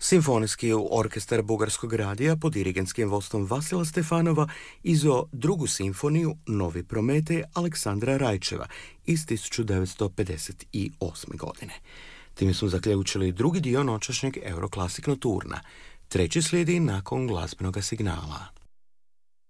Simfonijski orkestar Bugarskog radija pod dirigentskim vodstvom Vasila Stefanova izveo drugu simfoniju Novi Prometej Aleksandra Rajčeva iz 1958. godine. Time smo zaključili drugi dio noćašnjeg Euroclassic Nocturna. Treći slijedi nakon glazbenog signala.